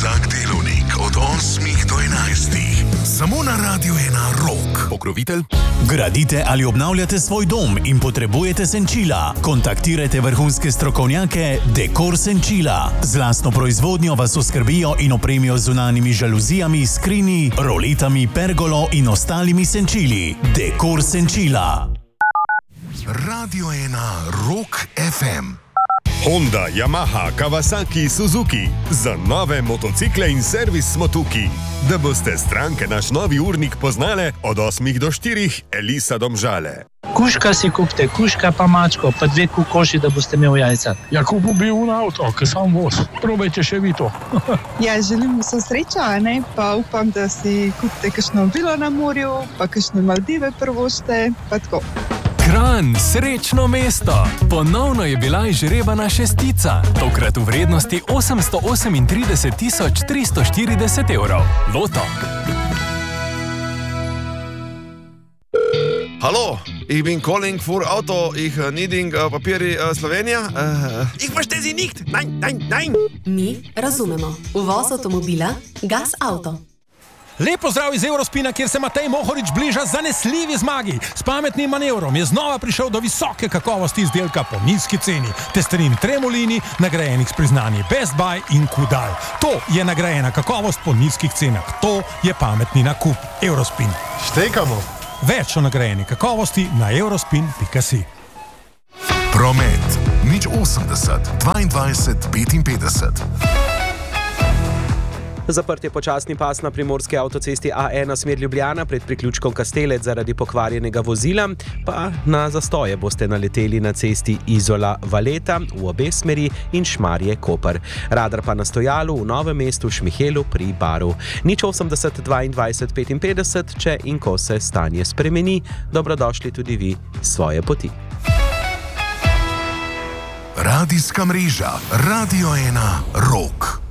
Vsak delovnik od 8 do 11. Samo na Radiu 1 Rock. Pokrovitelj. Gradite ali obnavljate svoj dom in potrebujete senčila? Kontaktirajte vrhunske strokovnjake Dekor Senčila. Z lastno proizvodnjo vas oskrbijo in opremijo z zunanjimi žaluzijami, skrini, roletami, pergolo in ostalimi senčili. Dekor Senčila. Radio 1 Rock FM. Honda, Yamaha, Kawasaki, Suzuki. Za nove motocikle in servis smo tukaj. Da boste stranke naš novi urnik poznale od 8 do 4, Elisa Domžale. Kuška si kupite, kuška pa mačko, pa 2 kokoši, da boste imeli jajca. Ja, kupil bi un avto, ki sam voz. Probajte še vi to. Ja, želim vso srečo, ne? Pa upam, da si kupite kakšno vilo na morju, pa kakšne Maldive prvošte, pa tako. Kranj, srečno mesto! Ponovno je bila izžrebana šestica, tokrat v vrednosti 838 340 €. Loto. Hallo, ich bin calling für Auto. Ich needing papiri Slovenija. Ich verstehe Sie nicht. Nein, nein, nein. Mi razumemo. Uvoz avtomobila Gas Auto. Lep pozdrav iz Eurospina, kjer se Matej Mohorič bliža zanesljivi zmagi. S pametnim manevrom je znova prišel do visoke kakovosti izdelka po nizki ceni. Testerin Tremolini, nagrajenih s priznanji Best Buy in Kudal. To je nagrajena kakovost po nizkih cenah. To je pametni nakup. Eurospin. Štekamo. Več o nagrajeni kakovosti na eurospin.si. Promet. 080 22 55. Zaprt je počasni pas na primorski avtocesti A1 smer Ljubljana pred priključkom Kastelec zaradi pokvarjenega vozila, pa na zastoje boste naleteli na cesti Izola-Valeta v obe smeri in Šmarje-Koper. Radar pa na stojalu v Novem mestu Šmihelu pri Baru. 080 22 55, če in ko se stanje spremeni, dobrodošli tudi vi svoje poti. Radijska mreža Radio 1 Rock.